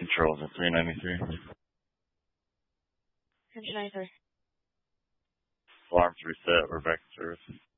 Controls at 393. Engine 93. Alarms reset. We're back to service.